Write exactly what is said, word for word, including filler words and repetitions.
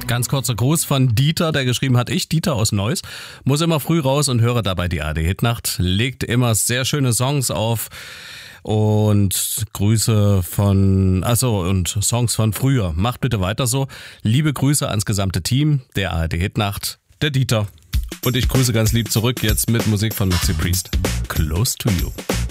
Ganz kurzer Gruß von Dieter, der geschrieben hat, ich, Dieter aus Neuss, muss immer früh raus und höre dabei die A R D-Hitnacht, legt immer sehr schöne Songs auf und Grüße von, achso, und Songs von früher. Macht bitte weiter so. Liebe Grüße ans gesamte Team der A R D-Hitnacht, der Dieter. Und ich grüße ganz lieb zurück jetzt mit Musik von Maxi Priest. Close to You.